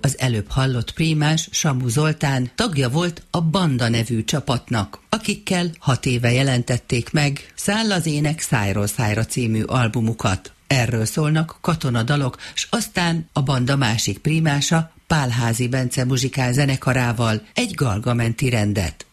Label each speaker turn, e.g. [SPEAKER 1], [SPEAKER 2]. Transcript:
[SPEAKER 1] Az előbb hallott prímás, Samu Zoltán tagja volt a Banda nevű csapatnak, akikkel 6 éve jelentették meg Száll az ének szájról szájra című albumukat. Erről szólnak katonadalok, s aztán a Banda másik prímása, Pálházi Bence muzsikál zenekarával egy Galgamenti rendet.